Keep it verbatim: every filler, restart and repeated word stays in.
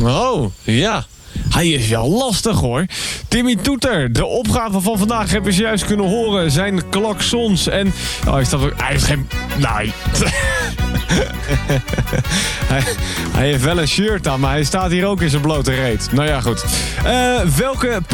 Oh, ja. Hij is wel lastig hoor. Timmy Toeter, de opgave van vandaag hebben ze juist kunnen horen. Zijn klaksons en... Oh, hij, staat ook, hij heeft geen... Nee. hij, hij heeft wel een shirt aan, maar hij staat hier ook in zijn blote reet. Nou ja, goed. Uh, welke...